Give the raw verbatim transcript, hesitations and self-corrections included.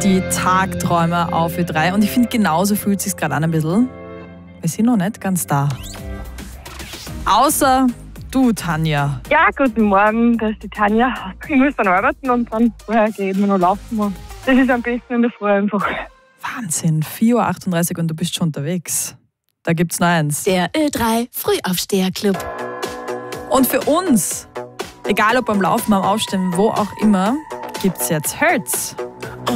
Die Tagträumer auf Ö drei. Und ich finde, genauso fühlt es sich gerade an ein bisschen. Wir sind noch nicht ganz da. Außer du, Tanja. Ja, guten Morgen, das ist die Tanja. Ich muss dann arbeiten und dann vorher gehen wir noch laufen. Das ist am besten in der Früh einfach. Wahnsinn, vier Uhr achtunddreißig und du bist schon unterwegs. Da gibt's noch eins. Der Ö drei Frühaufsteherclub. Und für uns, egal ob beim Laufen, beim Aufstehen, wo auch immer, gibt's jetzt Hertz.